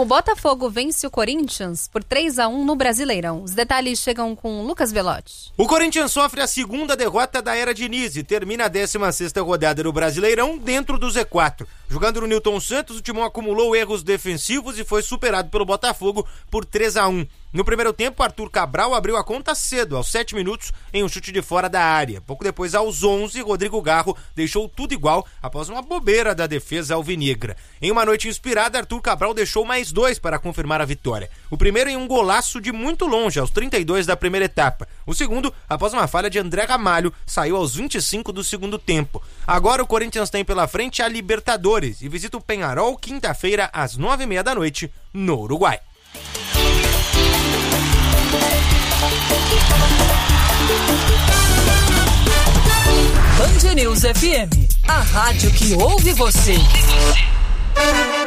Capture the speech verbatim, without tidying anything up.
O Botafogo vence o Corinthians por três a um no Brasileirão. Os detalhes chegam com Lucas Belotti. O Corinthians sofre a segunda derrota da era Diniz e termina a décima sexta rodada do Brasileirão dentro do Z quatro. Jogando no Newton Santos, o Timão acumulou erros defensivos e foi superado pelo Botafogo por três a um. No primeiro tempo, Arthur Cabral abriu a conta cedo, aos sete minutos, em um chute de fora da área. Pouco depois, aos onze, Rodrigo Garro deixou tudo igual após uma bobeira da defesa alvinegra. Em uma noite inspirada, Arthur Cabral deixou mais dois para confirmar a vitória. O primeiro em um golaço de muito longe, aos trinta e dois da primeira etapa. O segundo, após uma falha de André Ramalho, saiu aos vinte e cinco do segundo tempo. Agora o Corinthians tem pela frente a Libertadores e visita o Peñarol quinta-feira às nove e meia da noite no Uruguai. Band News F M, a rádio que ouve você.